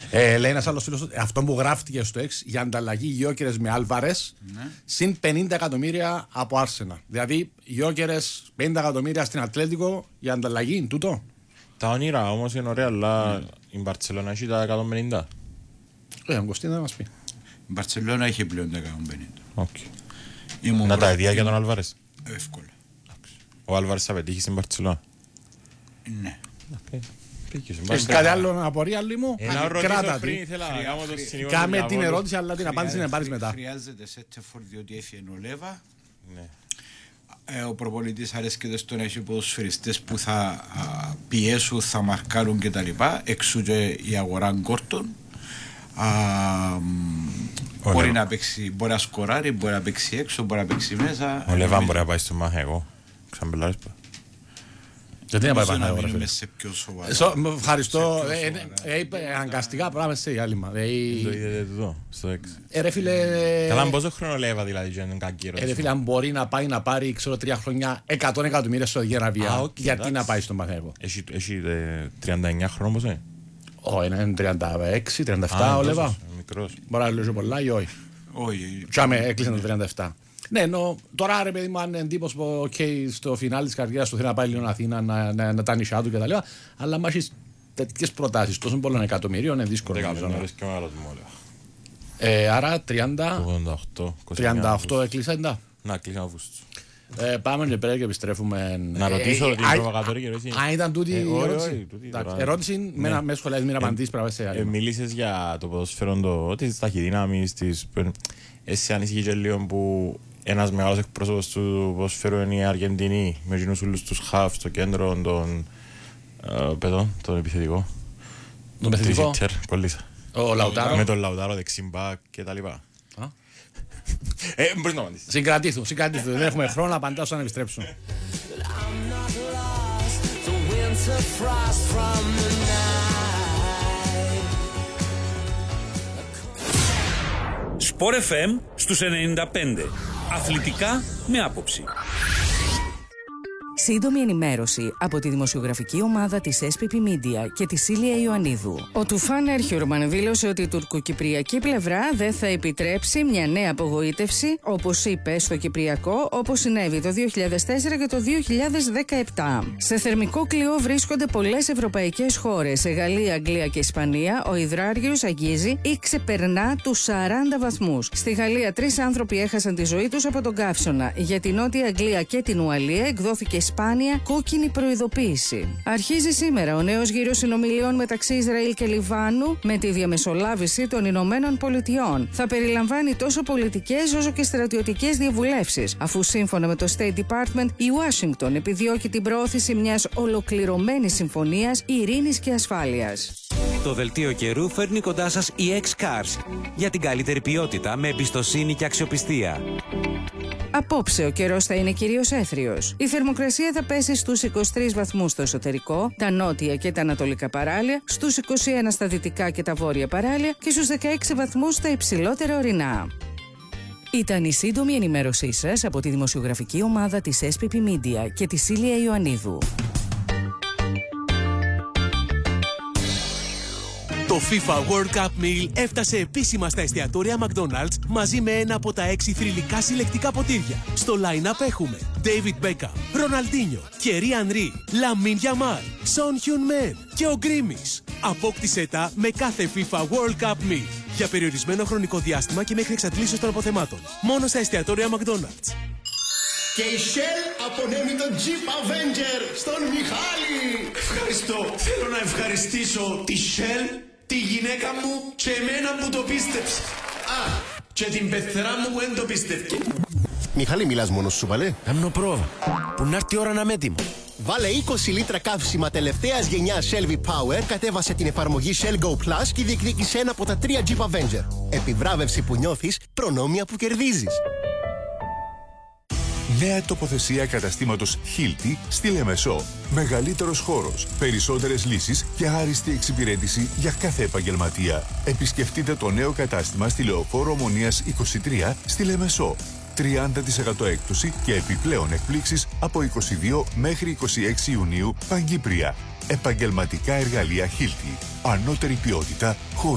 Λέει ένας άλλος φίλος, αυτό που γράφτηκε στο X για ανταλλαγή Γιόκερες με Άλβαρες, συν 50 εκατομμύρια από Άρσενα. Δηλαδή, Γιόκερες 50 εκατομμύρια στην Ατλέτικο για ανταλλαγή, είναι τούτο. Τα όνειρα όμως είναι ωραία, αλλά η Μπαρτσελώνα έχει τα 150. Ο Κωστίνα θα μας πει. Η Μπαρτσελώνα έχει πλέον τα 150. Να τα ειδεία για τον Άλβαρες. Εύκολα. Ο Άλβαρες θα πετύχει στην Μπαρτσελώνα. Ναι. Έχεις κάτι άλλο να απορία άλλη μου? Κράτα τη. Κάμε την ερώτηση, αλλά την απάντηση να πάρεις μετά. Χρειάζεται σέντερφορ διότι έφυγε ο Λέβα. Ο προπονητής αρέσκεται στο να έχει ποδοσφαιριστές που θα πιέσουν, θα μαρκάρουν κτλ. Εξού και η αγορά Γκόρτον. Μπορεί να παίξει, μπορεί να σκοράρει, μπορεί να παίξει έξω, μπορεί να παίξει μέσα. Ο Λεβάν μπορεί να πάει στο Μάχα εγώ. Ξαμπελάρεις πά. Γιατί να πάει πάνω εγώ. Ευχαριστώ. Αγκαστικά πράγμα σε η άλλη μα. Το είδατε εδώ, στο 6. Ρε φίλε... Καλά, πόσο χρόνο Λέβα δηλαδή και είναι κακή ερώτηση. Ρε φίλε, αν μπορεί να πάει να πάρει, ξέρω, 3 χρόνια 100 εκατομμύρια στο Γεραβία, γιατί να πάει στο Μάχα εγώ. Έχει 39 χρόνων πώς είναι. Όχι, είναι 36, 37 ο Λέβα. Μπορεί να λέω πολλά ή όχι. Όχι. Τσάμε, έκλεισαν το 37. Ναι, τώρα ρε παιδί μου, αν εντύπωση που στο φινάλι της καριέρας του θέλει να πάει λίγο Αθήνα να τα νησιά του κτλ. Αλλά μα έχεις τέτοιες προτάσεις τόσο πολλών εκατομμυρίων, είναι δύσκολο. 15 ώρες και μεγάλο του μόλια. Άρα 38 έκλεισα εντά. Να, κλείσα Αύγουστο. Πάμε και πέρα και επιστρέφουμε. Να ρωτήσω την προβοκατορική ερώτηση. Αν ήταν τούτη η ερώτηση. Ερώτηση με σχολιάζει, μην απαντήσεις πράγμα σε άλλη. Μίλησες για το ποδοσφαίρο της ταχυδύναμης. Εσύ ανησυχεί και λίγο που ένας μεγάλος εκπρόσωπος του ποδοσφαίρου είναι η Αργεντινή, με εκείνους όλους τους χαφ στο κέντρο των παιδών, τον επιθετικό. Τον επιθετικό. Με τον Λαουτάρο, δεξιμπάκ και τα λοιπά. Μπορείς να απαντήσεις. Συγκρατήθου, δεν έχουμε χρόνο να απαντάω όταν επιστρέψουν. Sport FM στους 95. Αθλητικά με άποψη. Σύντομη ενημέρωση από τη δημοσιογραφική ομάδα της SPP Media και τη Σίλια Ιωαννίδου. Ο Τουφάν Έρχιουρμαν δήλωσε ότι η τουρκοκυπριακή πλευρά δεν θα επιτρέψει μια νέα απογοήτευση, όπως είπε, στο Κυπριακό, όπως συνέβη το 2004 και το 2017. Σε θερμικό κλειό βρίσκονται πολλές ευρωπαϊκές χώρες. Σε Γαλλία, Αγγλία και Ισπανία, ο υδράργυρος αγγίζει ή ξεπερνά τους 40 βαθμούς. Στη Γαλλία, 3 άνθρωποι έχασαν τη ζωή τους από τον καύσωνα. Για την Νότια Αγγλία και την Ουαλία εκδόθηκε σπάνια κόκκινη προειδοποίηση. Αρχίζει σήμερα ο νέος γύρος συνομιλιών μεταξύ Ισραήλ και Λιβάνου με τη διαμεσολάβηση των Ηνωμένων Πολιτειών. Θα περιλαμβάνει τόσο πολιτικές όσο και στρατιωτικές διαβουλεύσεις, αφού σύμφωνα με το State Department η Ουάσιγκτον επιδιώκει την προώθηση μιας ολοκληρωμένης συμφωνίας ειρήνης και ασφάλειας. Το δελτίο καιρού φέρνει κοντά σας η X-Cars για την καλύτερη ποιότητα με εμπιστοσύνη και αξιοπιστία. Απόψε ο καιρός θα είναι κυρίως έθριος. Η θερμοκρασία θα πέσει στους 23 βαθμούς στο εσωτερικό, τα νότια και τα ανατολικά παράλια, στους 21 στα δυτικά και τα βόρεια παράλια και στους 16 βαθμούς στα υψηλότερα ορεινά. Ήταν η σύντομη ενημέρωσή σας από τη δημοσιογραφική ομάδα της SPP Media και τη Σίλια Ιωαννίδου. Το FIFA World Cup Meal έφτασε επίσημα στα εστιατόρια McDonald's μαζί με ένα από τα 6 θρυλικά συλλεκτικά ποτήρια. Στο line-up έχουμε David Beckham, Ronaldinho, Thierry Henry, Lamine Yamal, Son Heung-min και ο Grimis. Απόκτησέ τα με κάθε FIFA World Cup Meal για περιορισμένο χρονικό διάστημα και μέχρι εξαντλήσεως των αποθεμάτων. Μόνο στα εστιατόρια McDonald's. Και η Shell απονέμει τον Jeep Avenger στον Μιχάλη. Ευχαριστώ. Θέλω να ευχαριστήσω τη Shell, τη γυναίκα μου και εμένα που το πίστεψε. Και την πεθερά μου που δεν το πίστευκε. Μιχάλη, μιλάς μόνος σου, παλέ? Κάνω πρόβα. Που να έρθει η ώρα να είμαι έτοιμο. Βάλε 20 λίτρα καύσιμα τελευταίας γενιάς Shell V-Power, κατέβασε την εφαρμογή Shell Go Plus και διεκδίκησε ένα από τα 3 Jeep Avenger. Επιβράβευση που νιώθεις, προνόμια που κερδίζεις. Νέα τοποθεσία καταστήματος Hilti στη Λεμεσό. Μεγαλύτερος χώρος, περισσότερες λύσεις και άριστη εξυπηρέτηση για κάθε επαγγελματία. Επισκεφτείτε το νέο κατάστημα στη Λεωφόρο Ομονίας 23 στη Λεμεσό. 30% έκπτωση και επιπλέον εκπλήξεις από 22 μέχρι 26 Ιουνίου Παγκύπρια. Επαγγελματικά εργαλεία Hilti. Ανώτερη ποιότητα,